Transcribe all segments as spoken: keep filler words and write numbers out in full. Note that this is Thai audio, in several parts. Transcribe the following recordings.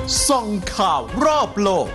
ส่องข่าวรอบโลก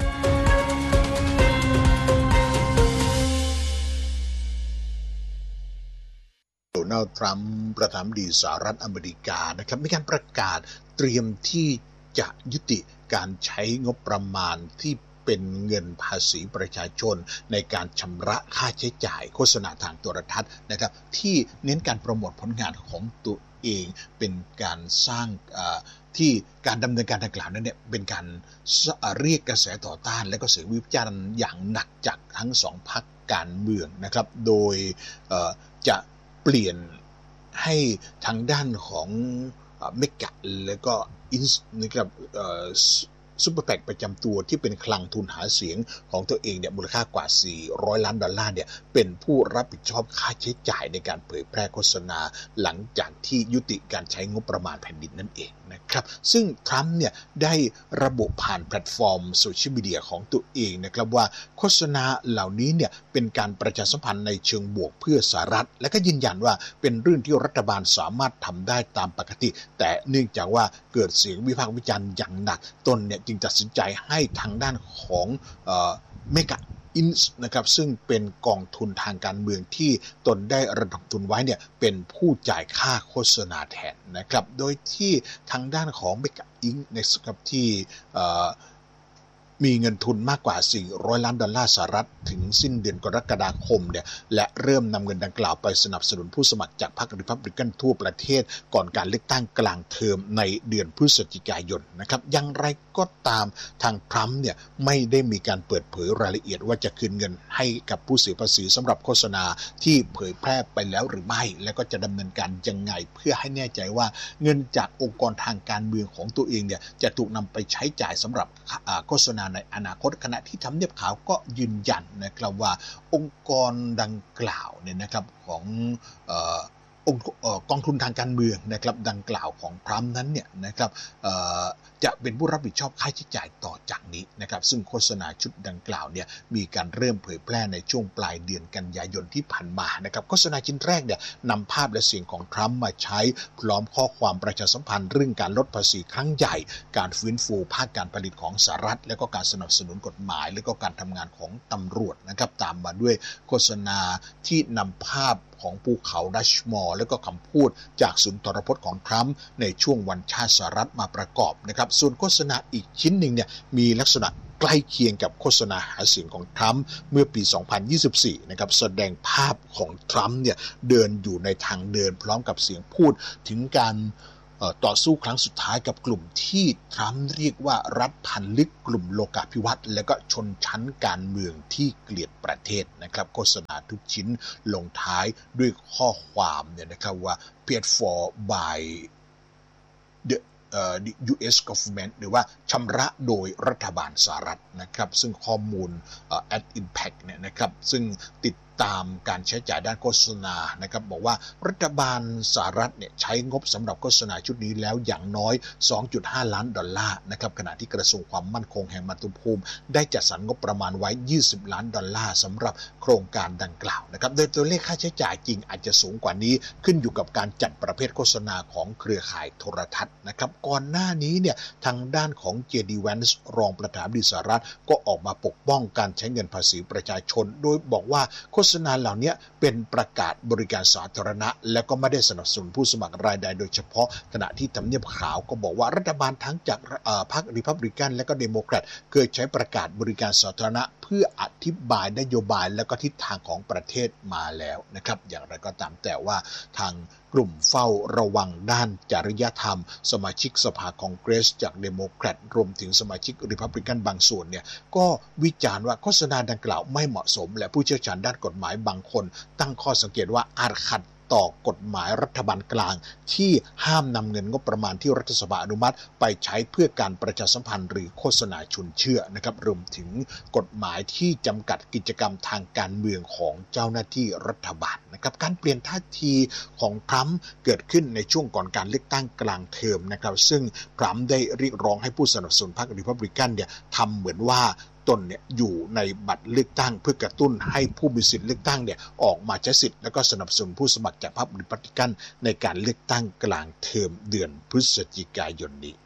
โดนัลด์ทรัมป์ประธานาธิบดีสหรัฐอเมริกานะครับมีการประกาศเตรียมที่จะยุติการใช้งบประมาณที่เป็นเงินภาษีประชาชนในการชำระค่าใช้จ่ายโฆษณาทางโทรทัศน์นะครับที่เน้นการโปรโมทผลงานของตัวเองเป็นการสร้างที่การดำเนินการดังกล่าวนั้นเนี่ยเป็นการเรียกกระแสต่อต้านและก็เสียงวิจารณ์อย่างหนักจากทั้งสองพรรคการเมืองนะครับโดยจะเปลี่ยนให้ทางด้านของเมกะและก็อินส์นะครับซุปเปอร์แพ็คประจำตัวที่เป็นคลังทุนหาเสียงของตัวเองเนี่ยมูลค่ากว่าสี่ร้อยล้านดอลลาร์เนี่ยเป็นผู้รับผิดชอบค่าใช้จ่ายในการเผยแพร่โฆษณาหลังจากที่ยุติการใช้งบประมาณแผ่นดินนั่นเองนะครับซึ่งทรัมป์เนี่ยได้ระบุผ่านแพลตฟอร์มโซเชียลมีเดียของตัวเองนะครับว่าโฆษณาเหล่านี้เนี่ยเป็นการประชาสัมพันธ์ในเชิงบวกเพื่อสหรัฐและก็ยืนยันว่าเป็นเรื่องที่รัฐบาลสามารถทำได้ตามปกติแต่เนื่องจากว่าเกิดเสียงวิพากษ์วิจารณ์อย่างหนักตนเนี่ยจึงตัดสินใจให้ทางด้านของเอ่อเมกะอินส์นะครับซึ่งเป็นกองทุนทางการเมืองที่ตนได้ระดมทุนไว้เนี่ยเป็นผู้จ่ายค่าโฆษณาแทนนะครับโดยที่ทางด้านของเมกะอินส์นะครับที่มีเงินทุนมากกว่าสี่ร้อยล้านดอลลาร์สหรัฐถึงสิ้นเดือนกรกฎาคมเนี่ยและเริ่มนำเงินดังกล่าวไปสนับสนุนผู้สมัครจากพรรครีพับลิกันทั่วประเทศก่อนการเลือกตั้งกลางเทอมในเดือนพฤศจิกายนนะครับอย่างไรก็ตามทางทรัมป์เนี่ยไม่ได้มีการเปิดเผยรายละเอียดว่าจะคืนเงินให้กับผู้เสียภาษีสำหรับโฆษณาที่เผยแพร่ไปแล้วหรือไม่และก็จะดำเนินการยังไงเพื่อให้แน่ใจว่าเงินจากองค์กรทางการเมืองของตัวเองเนี่ยจะถูกนำไปใช้จ่ายสำหรับโฆษณาในอนาคตขณะที่ทำเนียบขาวก็ยืนยันนะครับว่าองค์กรดังกล่าวเนี่ยนะครับของเอ่องค์กองทุนทางการเมืองนะครับดังกล่าวของทรัมป์นั้นเนี่ยนะครับจะเป็นผู้รับผิดชอบค่าใช้จ่ายต่อจากนี้นะครับซึ่งโฆษณาชุดดังกล่าวเนี่ยมีการเริ่มเผยแพร่ในช่วงปลายเดือนกันยายนที่ผ่านมานะครับโฆษณาชิ้นแรกเนี่ยนำภาพและเสียงของทรัมป์มาใช้พร้อมข้อความประชาสัมพันธ์เรื่องการลดภาษีครั้งใหญ่การฟื้นฟูภาคการผลิตของสหรัฐและก็การสนับสนุนกฎหมายและก็การทำงานของตำรวจนะครับตามมาด้วยโฆษณาที่นำภาพของภูเขาดัชมอร์และก็คำพูดจากสุนทรพจน์ของทรัมป์ในช่วงวันชาติสหรัฐมาประกอบนะครับส่วนโฆษณาอีกชิ้นหนึ่งเนี่ยมีลักษณะใกล้เคียงกับโฆษณาหาเสียงของทรัมป์เมื่อปี สองพันยี่สิบสี่ นะครับแสดงภาพของทรัมป์เนี่ยเดินอยู่ในทางเดินพร้อมกับเสียงพูดถึงการต่อสู้ครั้งสุดท้ายกับกลุ่มที่ทรัมป์เรียกว่ารัฐพันลึกกลุ่มโลกาภิวัตน์และก็ชนชั้นการเมืองที่เกลียดประเทศนะครับโฆษณาทุกชิ้นลงท้ายด้วยข้อความเนี่ยนะครับว่า paid for by the the ยู เอส government หรือว่าชำระโดยรัฐบาลสหรัฐนะครับซึ่งข้อมูล at impact เนี่ยนะครับซึ่งติดตามการใช้จ่ายด้านโฆษณานะครับบอกว่ารัฐบาลสหรัฐเนี่ยใช้งบสำหรับโฆษณาชุดนี้แล้วอย่างน้อย สองจุดห้า ล้านดอลลาร์นะครับขณะที่กระทรวงความมั่นคงแห่งมาตุภูมิได้จัดสรรงบประมาณไว้ยี่สิบล้านดอลลาร์สำหรับโครงการดังกล่าวนะครับโดยตัวเลขค่าใช้จ่ายจริงอาจจะสูงกว่านี้ขึ้นอยู่กับการจัดประเภทโฆษณาของเครือข่ายโทรทัศน์นะครับก่อนหน้านี้เนี่ยทางด้านของ เจ ดี Vance รองประธานาธิบดีสหรัฐก็ออกมาปกป้องการใช้เงินภาษีประชาชนโดยบอกว่าโฆษณาเหล่านี้เป็นประกาศบริการสาธารณะและก็ไม่ได้สนับสนุนผู้สมัครรายใดโดยเฉพาะขณะที่ทำเนียบขาวก็บอกว่ารัฐบาลทั้งจากพรรครีพับลิกันและก็เดโมแครตเคยใช้ประกาศบริการสาธารณะเพื่ออธิบายนโยบายและก็ทิศทางของประเทศมาแล้วนะครับอย่างไรก็ตามแต่ว่าทางกลุ่มเฝ้าระวังด้านจริยธรรมสมาชิกสภาคองเกรสจากเดโมแครตรวมถึงสมาชิกรีพับลิกันบางส่วนเนี่ยก็วิจารณ์ว่าโฆษณาดังกล่าวไม่เหมาะสมและผู้เชี่ยวชาญด้านกฎหมายบางคนตั้งข้อสังเกตว่าอาจขัดต่อกฎหมายรัฐบาลกลางที่ห้ามนำเงินงบประมาณที่รัฐสภาอนุมัติไปใช้เพื่อการประชาสัมพันธ์หรือโฆษณาชวนเชื่อนะครับรวมถึงกฎหมายที่จำกัดกิจกรรมทางการเมืองของเจ้าหน้าที่รัฐบาลนะครับการเปลี่ยนท่าทีของทรัมป์เกิดขึ้นในช่วงก่อนการเลือกตั้งกลางเทอมนะครับซึ่งทรัมป์ได้เรียกร้องให้ผู้สนับสนุนพรรครีพับลิกันเนี่ยทำเหมือนว่าตนเนี่ยอยู่ในบัตรเลือกตั้งเพื่อกระตุ้นให้ผู้มีสิทธิ์เลือกตั้งเนี่ยออกมาใช้สิทธิ์แล้วก็สนับสนุนผู้สมัครจากพรรครีพับลิกันในการเลือกตั้งกลางเทอมเดือนพฤศจิกายนนี้นะ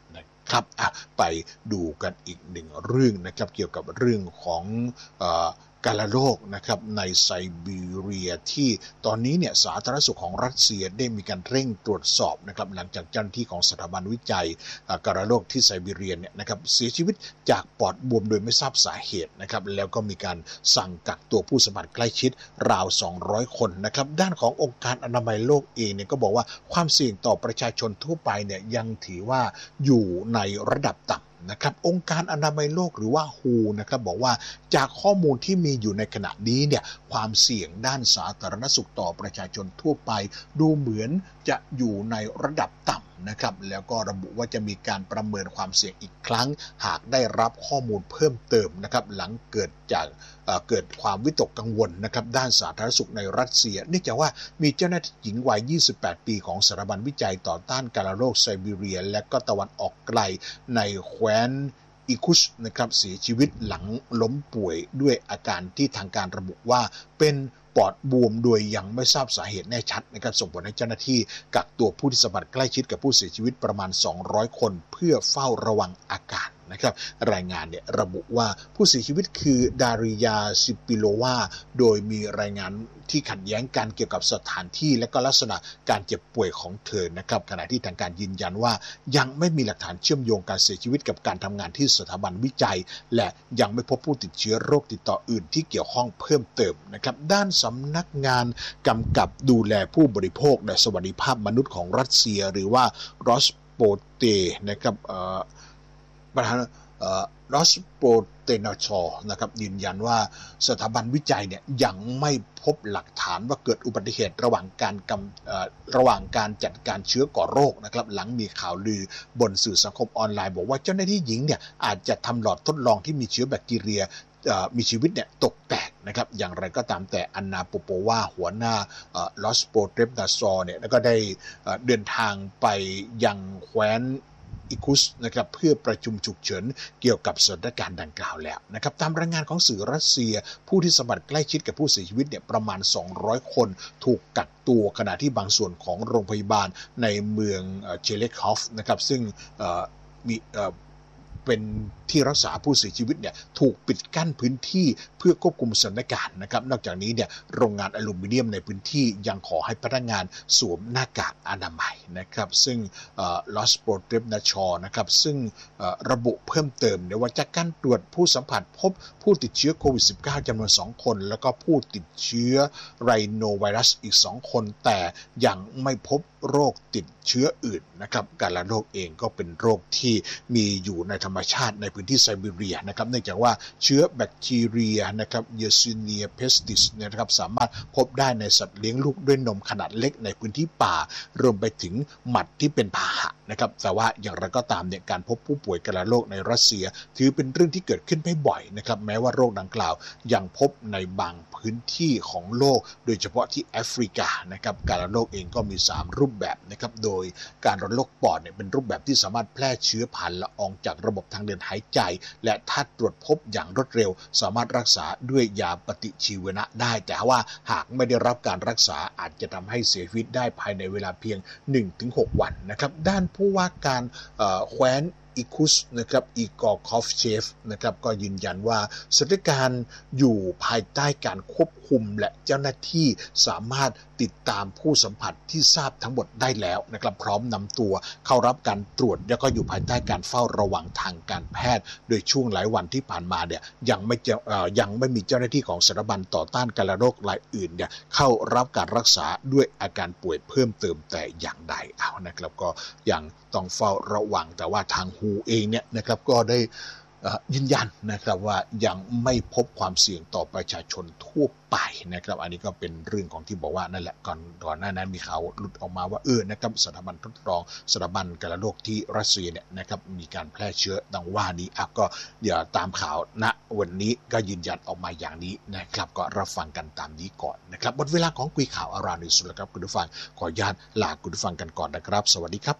นะครับไปดูกันอีกหนึ่งเรื่องนะครับเกี่ยวกับเรื่องของเอ่อกาฬโรคนะครับในไซบีเรียที่ตอนนี้เนี่ยสาธารณสุขของรัสเซียได้มีการเร่งตรวจสอบนะครับหลังจากเจ้าหน้าที่ของสถาบันวิจัยกาฬโรคที่ไซบีเรียเนี่ยนะครับเสียชีวิตจากปอดบวมโดยไม่ทราบสาเหตุนะครับแล้วก็มีการสั่งกักตัวผู้สัมผัสใกล้ชิดราวสองร้อยคนนะครับด้านขององค์การอนามัยโลกเองเนี่ยก็บอกว่าความเสี่ยงต่อประชาชนทั่วไปเนี่ยยังถือว่าอยู่ในระดับต่ำนะครับองค์การอนามัยโลกหรือว่า ดับเบิลยู เอช โอ นะครับบอกว่าจากข้อมูลที่มีอยู่ในขณะนี้เนี่ยความเสี่ยงด้านสาธารณสุขต่อประชาชนทั่วไปดูเหมือนจะอยู่ในระดับต่ำนะครับแล้วก็ระบุว่าจะมีการประเมินความเสี่ยงอีกครั้งหากได้รับข้อมูลเพิ่มเติมนะครับหลังเกิดจากเอ่อเกิดความวิตกกังวลนะครับด้านสาธารณสุขในรัสเซียเนื่องจากว่ามีเจ้าหน้าที่หญิงวัยยี่สิบแปดปีของสถาบันวิจัยต่อต้านกาฬโรคไซบีเรียและก็ตะวันออกไกลในแคว้นอิคุชนะครับเสียชีวิตหลังล้มป่วยด้วยอาการที่ทางการระบุว่าเป็นปอดบวมโดยยังไม่ทราบสาเหตุแน่ชัดนะครับส่งผลให้เจ้าหน้าที่กักตัวผู้ที่สัมผัสใกล้ชิดกับผู้เสียชีวิตประมาณสองร้อยคนเพื่อเฝ้าระวังอาการนะครับรายงานเนี่ยระบุว่าผู้เสียชีวิตคือดาริยาซิปิโลวาโดยมีรายงานที่ขัดแย้งกันเกี่ยวกับสถานที่และก็ลักษณะการเจ็บป่วยของเธอนะครับขณะที่ทางการยืนยันว่ายังไม่มีหลักฐานเชื่อมโยงการเสียชีวิตกับการทำงานที่สถาบันวิจัยและยังไม่พบผู้ติดเชื้อโรคติดต่ออื่นที่เกี่ยวข้องเพิ่มเติมนะครับด้านสำนักงานกำกับดูแลผู้บริโภคและสวัสดิภาพมนุษย์ของรัสเซียหรือว่ารอสโปเตนะครับประธานรอสโปเตนชอนะครับยืนยันว่าสถาบันวิจัยเนี่ยยังไม่พบหลักฐานว่าเกิดอุบัติเหตุระหว่างการกำระหว่างการจัดการเชื้อก่อโรคนะครับหลังมีข่าวลือบนสื่อสังคมออนไลน์บอกว่าเจ้าหน้าที่หญิงเนี่ยอาจจะทำหลอดทดลองที่มีเชื้อแบคทีเรียมีชีวิตเนี่ยตกแตกนะครับอย่างไรก็ตามแต่อันนาโปโปวาหัวหน้าลอสโปเตปนาซอเนี่ยก็ได้เดินทางไปยังแคว้นอิคุสนะครับเพื่อประชุมฉุกเฉินเกี่ยวกับสถานการณ์ดังกล่าวแล้วนะครับตามรายงานของสื่อรัสเซียผู้ที่สัมผัสใกล้ชิดกับผู้เสียชีวิตเนี่ยประมาณสองร้อยคนถูกกักตัวขณะที่บางส่วนของโรงพยาบาลในเมืองเชเลคอฟนะครับซึ่งมีเป็นที่รักษาผู้เสียชีวิตเนี่ยถูกปิดกั้นพื้นที่เพื่อควบคุมสถานการณ์นะครับนอกจากนี้เนี่ยโรงงานอลูมิเนียมในพื้นที่ยังขอให้พนักงานสวมหน้ากากอนามัยนะครับซึ่งลอสโปรเทปนาชอนะครับซึ่งระบุเพิ่มเติมเนี่ยว่าจากการตรวจผู้สัมผัสพบผู้ติดเชื้อโควิด สิบเก้า จำนวนสองคนแล้วก็ผู้ติดเชื้อไรโนไวรัสอีกสองคนแต่ยังไม่พบโรคติดเชื้ออื่นนะครับกาฬโรคเองก็เป็นโรคที่มีอยู่ในธรรมชาติในพื้นที่ไซบีเรียนะครับเนื่องจากว่าเชื้อแบคทีเรียนะครับเยซิเนียเพสติสนะครับสามารถพบได้ในสัตว์เลี้ยงลูกด้วยนมขนาดเล็กในพื้นที่ป่ารวมไปถึงหมัดที่เป็นพาหะนะครับแต่ว่าอย่างไรก็ตามเนี่ยการพบผู้ป่วยกาฬโรคในรัสเซียถือเป็นเรื่องที่เกิดขึ้นไม่บ่อยนะครับแม้ว่าโรคดังกล่าวยังพบในบางพื้นที่ของโลกโดยเฉพาะที่แอฟริกานะครับกาฬโรคเองก็มีสามรูปแบบนะครับโดยการระลอกปอดเนี่ยเป็นรูปแบบที่สามารถแพร่เชื้อผ่านละอองจากระบบทางเดินหายใจและถ้าตรวจพบอย่างรวดเร็วสามารถรักษาด้วยยาปฏิชีวนะได้แต่ว่าหากไม่ได้รับการรักษาอาจจะทำให้เสียชีวิตได้ภายในเวลาเพียง หนึ่งถึงหก วันนะครับด้านผู้ว่าการแคว้นอิคุสนะครับอีกอร์คอฟเชฟนะครับก็ยืนยันว่าสถานการณ์อยู่ภายใต้การควบคุมและเจ้าหน้าที่สามารถติดตามผู้สัมผัสที่ทราบทั้งหมดได้แล้วนะครับพร้อมนำตัวเข้ารับการตรวจแล้วก็อยู่ภายใต้การเฝ้าระวังทางการแพทย์โดยช่วงหลายวันที่ผ่านมาเนี่ยยังไม่ยังไม่มีเจ้าหน้าที่ของสถาบันต่อต้านกาฬโรครายอื่นเนี่ยเข้ารับการรักษาด้วยอาการป่วยเพิ่มเติมแต่อย่างใดเอานะครับก็ยังต้องเฝ้าระวังแต่ว่าทางฮูเองเนี่ยนะครับก็ได้ยืนยันนะครับว่ายังไม่พบความเสี่ยงต่อประชาชนทั่วไปนะครับอันนี้ก็เป็นเรื่องของที่บอกว่านั่นแหละก่อนก่อนหน้านั้นมีข่าวหลุดออกมาว่าเออนะครับสถาบันทดลองสถาบันกาฬโรคที่รัสเซียเนี่ยนะครับมีการแพร่เชื้อดังว่านี้อ่ะก็เดี๋ยวตามข่าวณวันนี้ก็ยืนยันออกมาอย่างนี้นะครับก็รับฟังกันตามนี้ก่อนนะครับหมดเวลาของคุยข่าวอารานิสุดแล้วครับคุณผู้ฟังขออนุญาตลาคุณผู้ฟังกันก่อนนะครับสวัสดีครับ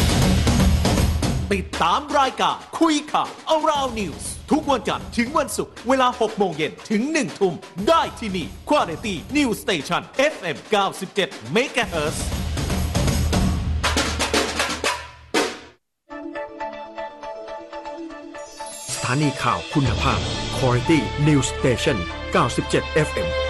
ติดตามรายการคุยข่าว Around News ทุกวันจันทร์ถึงวันศุกร์เวลา หกโมงเย็นถึง หนึ่งทุ่มได้ที่นี่ Quality News Station เอฟ เอ็ม เก้าสิบเจ็ด เมกะเฮิรตซ์ถานีข่าวคุณภาพ Quality News Station เก้าสิบเจ็ด เอฟ เอ็ม